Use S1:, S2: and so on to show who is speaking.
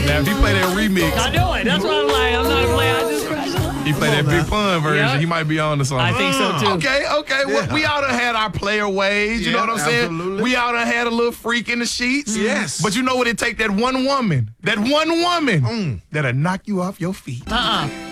S1: Now, if he play that remix,
S2: I know it. That's why I'm like, I'm not a player. I just
S1: he play that Big Pun version,
S2: Yeah.
S1: he might be on to something.
S2: I think so, too.
S1: Okay. Well, we ought to had our player ways. You know what I'm saying?
S3: Absolutely.
S1: We ought to had a little freak in the sheets.
S3: Yes.
S1: But you know what it take? That one woman that'll knock you off your feet.